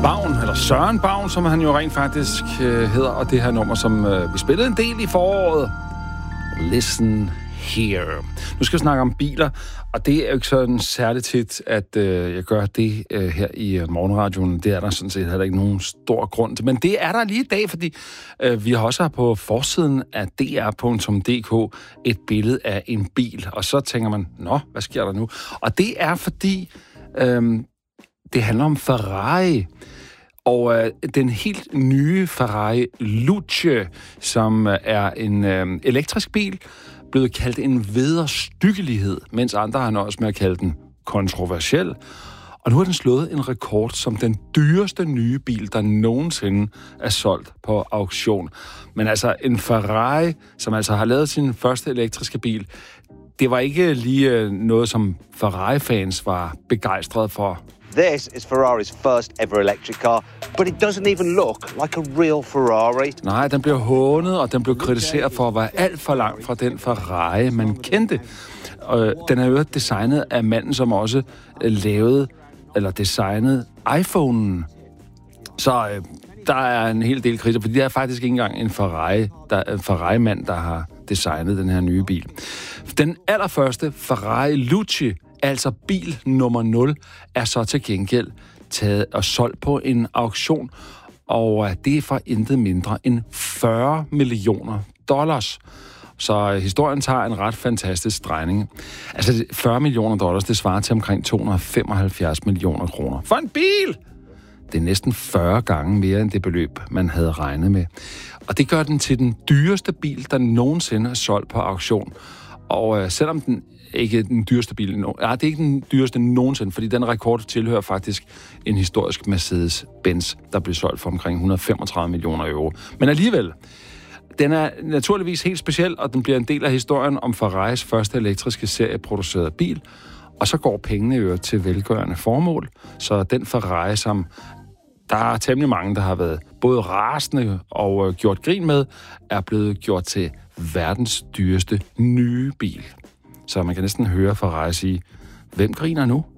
Bavn, eller Søren Bavn, som han jo rent faktisk hedder, og det her nummer, som vi spillede en del i foråret. Listen Here. Nu skal vi snakke om biler, og det er jo ikke sådan særligt tit, at jeg gør det her i morgenradioen. Det er der sådan set heller ikke nogen stor grund til. Men det er der lige i dag, fordi vi har også på forsiden af dr.dk et billede af en bil. Og så tænker man, nå, hvad sker der nu? Og det er fordi, det handler om Ferrari. Og den helt nye Ferrari Luce, som er en elektrisk bil, blevet kaldt en vederstyggelighed, mens andre har nøjes med at kalde den kontroversiel. Og nu har den slået en rekord som den dyreste nye bil, der nogensinde er solgt på auktion. Men altså en Ferrari, som altså har lavet sin første elektriske bil, det var ikke lige noget, som Ferrari-fans var begejstrede for. This is Ferrari's first ever electric car, but it doesn't even look like a real Ferrari. Nej, den blev hånet, og den blev kritiseret for at være alt for langt fra den Ferrari, man kendte. Den er jo designet af manden, som også designede iPhone'en. Så der er en hel del kritik, fordi det er faktisk ikke engang en Ferrari-mand, der har designet den her nye bil. Den allerførste Ferrari Luce, altså bil nummer 0, er så til gengæld taget og solgt på en auktion, og det er for intet mindre end $40 millioner. Så historien tager en ret fantastisk drejning. Altså $40 millioner, det svarer til omkring 275 millioner kroner. For en bil! Det er næsten 40 gange mere end det beløb, man havde regnet med. Og det gør den til den dyreste bil, der nogensinde er solgt på auktion. Og selvom den ikke er den dyreste bil, det er ikke den dyreste nogensinde, fordi den rekord tilhører faktisk en historisk Mercedes-Benz, der blev solgt for omkring 135 millioner euro. Men alligevel, den er naturligvis helt speciel, og den bliver en del af historien om Ferraris første elektriske serieproducerede bil. Og så går pengene jo til velgørende formål. Så den Ferrari, som der er temmelig mange, der har været både rasende og gjort grin med, er blevet gjort til verdens dyreste nye bil. Så man kan næsten høre Ferrari sige, hvem griner nu?